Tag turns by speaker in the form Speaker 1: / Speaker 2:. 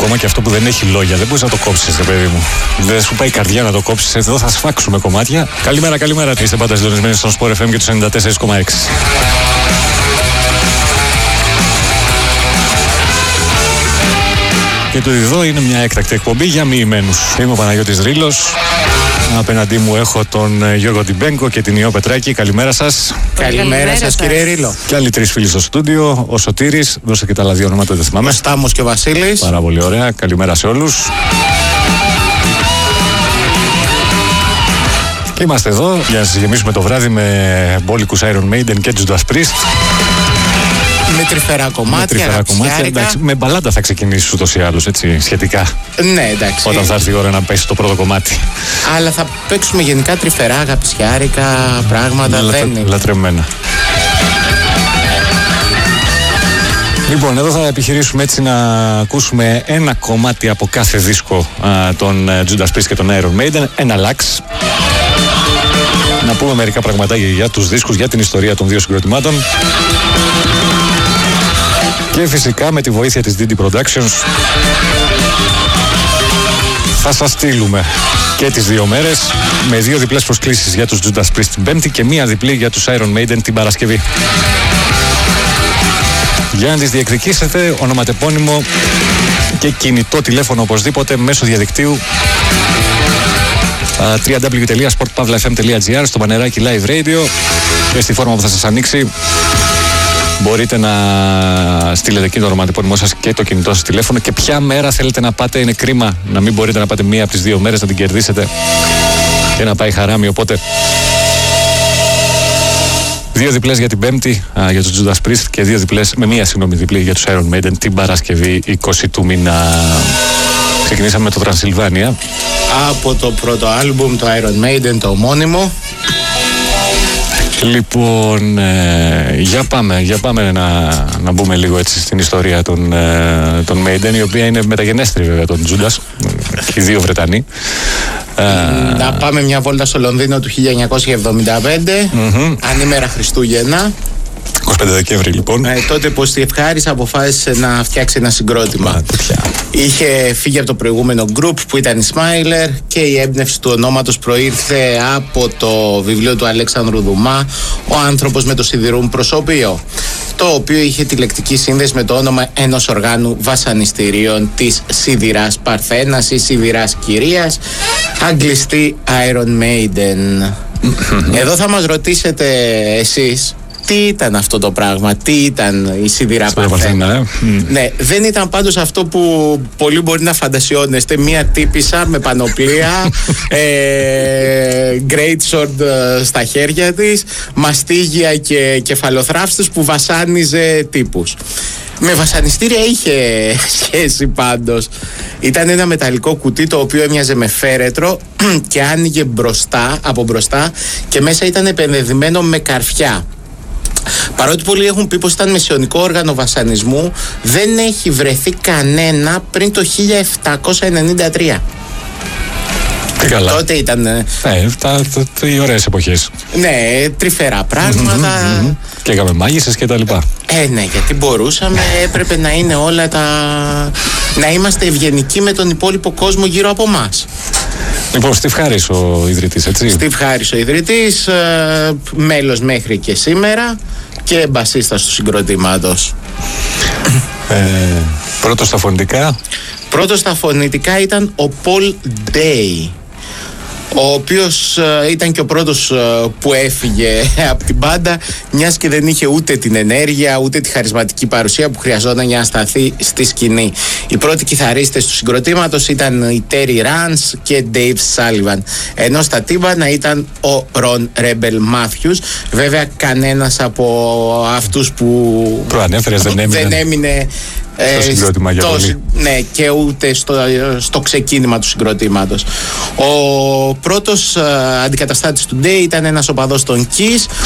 Speaker 1: Ακόμα και αυτό που δεν έχει λόγια, δεν μπορείς να το κόψεις, ρε παιδί μου. Δεν σου πάει η καρδιά να το κόψεις. Εδώ θα σφάξουμε κομμάτια. Καλημέρα, καλημέρα. Είστε πάντα συντονισμένοι στον Sport FM και τους 94,6. Και το εδώ είναι μια έκτακτη εκπομπή για μοιημένους. Είμαι ο Παναγιώτης Ρήλος. Απέναντί μου έχω τον Γιώργο Τιμπέγκο και την Ιώ Πετράκη. Καλημέρα σας.
Speaker 2: Καλημέρα σας, κύριε Ρήλο.
Speaker 1: Και άλλοι τρεις φίλοι στο στούντιο. Ο Σωτήρης, δώσε και τα άλλα δύο ονόματα, δεν θυμάμαι.
Speaker 2: Ο Στάμος και ο Βασίλης.
Speaker 1: Πάρα πολύ ωραία. Καλημέρα σε όλους. Και είμαστε εδώ για να σας γεμίσουμε το βράδυ με μπόλικους Iron Maiden και Judas Priest.
Speaker 2: Με τρυφερά κομμάτια.
Speaker 1: Εντάξει, με μπαλάντα θα ξεκινήσεις ούτως ή άλλως, έτσι, σχετικά.
Speaker 2: Ναι, εντάξει.
Speaker 1: Όταν θα έρθει η ώρα να πέσει το πρώτο κομμάτι.
Speaker 2: Αλλά θα παίξουμε γενικά τρυφερά, αγαπησιάρικα πράγματα.
Speaker 1: Λατρεμένα. Λοιπόν, εδώ θα επιχειρήσουμε έτσι να ακούσουμε ένα κομμάτι από κάθε δίσκο των Judas Priest και των Iron Maiden, ένα λάξ. Να πούμε μερικά πραγματάκια για τους δίσκους, για την ιστορία των δύο συγκροτημάτων. Και φυσικά με τη βοήθεια της DD Productions θα σας στείλουμε και τις δύο μέρες με δύο διπλές προσκλήσεις για τους Judas Priest την Πέμπτη και μία διπλή για τους Iron Maiden την Παρασκευή. Για να τις διεκδικήσετε, ονοματεπώνυμο και κινητό τηλέφωνο οπωσδήποτε μέσω διαδικτύου www.sportpavlafm.gr στο Πανεράκι Live Radio και στη φόρμα που θα σας ανοίξει μπορείτε να στείλετε εκεί το ονοματεπώνυμό σας και το κινητό σας τηλέφωνο και ποια μέρα θέλετε να πάτε. Είναι κρίμα να μην μπορείτε να πάτε μία από τις δύο μέρες να την κερδίσετε και να πάει χαράμι, οπότε δύο διπλές για την Πέμπτη για τους Judas Priest και δύο διπλές με μία διπλή για τους Iron Maiden την Παρασκευή 20 του μήνα. Ξεκινήσαμε με το Transylvania.
Speaker 2: Από το πρώτο άλμπουμ, το Iron Maiden, το ομώνυμο.
Speaker 1: Λοιπόν, για πάμε να μπούμε λίγο έτσι στην ιστορία των Maiden, η οποία είναι μεταγενέστερη βέβαια των Judas, και οι δύο Βρετανοί.
Speaker 2: Να πάμε μια βόλτα στο Λονδίνο του 1975, ανήμερα Χριστούγεννα.
Speaker 1: 25 Δεκέμβρη λοιπόν.
Speaker 2: Τότε πως η Ευχάρης αποφάσισε να φτιάξει ένα συγκρότημα. Είχε φύγει από το προηγούμενο group που ήταν η Smiler και η έμπνευση του ονόματος προήρθε από το βιβλίο του Αλέξανδρου Δουμά, Ο άνθρωπος με το σιδηρούν προσωπείο, το οποίο είχε τη λεκτική σύνδεση με το όνομα ενός οργάνου βασανιστήριων της σιδηράς Παρθένας ή σιδηράς κυρίας, αγγλιστή Iron Maiden. Εδώ θα μας ρωτήσετε εσείς τι ήταν αυτό το πράγμα, τι ήταν η σιδηρά Παρθένα. Ναι, δεν ήταν πάντως αυτό που πολλοί μπορεί να φαντασιώνεστε, μία τύπισσα με πανοπλία, great sword στα χέρια της, μαστίγια και κεφαλοθράφστες που βασάνιζε τύπους. Με βασανιστήρια είχε σχέση πάντως. Ήταν ένα μεταλλικό κουτί το οποίο έμοιαζε με φέρετρο και άνοιγε από μπροστά και μέσα ήταν επενδυμένο με καρφιά. Παρότι πολλοί έχουν πει πως ήταν μεσαιωνικό όργανο βασανισμού, δεν έχει βρεθεί κανένα πριν το 1793.
Speaker 1: Καλά.
Speaker 2: Τότε ήταν.
Speaker 1: Οι ωραίες εποχές.
Speaker 2: Ναι, τρυφερά πράγματα.
Speaker 1: Και έκαμε μάγισσες και τα λοιπά.
Speaker 2: Ναι, γιατί μπορούσαμε, έπρεπε να είναι όλα τα. Να είμαστε ευγενικοί με τον υπόλοιπο κόσμο γύρω από εμάς.
Speaker 1: Λοιπόν, Steve Harris ο ιδρυτής, έτσι.
Speaker 2: Steve Harris ο ιδρυτής, μέλος μέχρι και σήμερα και μπασίστας του συγκροτήματος.
Speaker 1: Πρώτος στα φωνητικά.
Speaker 2: Πρώτος στα φωνητικά ήταν ο Paul Day, ο οποίος ήταν και ο πρώτος που έφυγε από την μπάντα, μιας και δεν είχε ούτε την ενέργεια ούτε τη χαρισματική παρουσία που χρειαζόταν για να σταθεί στη σκηνή. Οι πρώτοι κιθαρίστες του συγκροτήματος ήταν η Terry Rance και Dave Sullivan, ενώ στα τύμπανα ήταν ο Ron Rebel Matthews. Βέβαια κανένας από αυτούς που
Speaker 1: προανέφερες δεν έμεινε στο συγκρότημα για πολύ.
Speaker 2: Ναι, και ούτε στο ξεκίνημα του συγκροτήματος. Ο πρώτος αντικαταστάτης του Day ήταν ένας οπαδός των Kiss,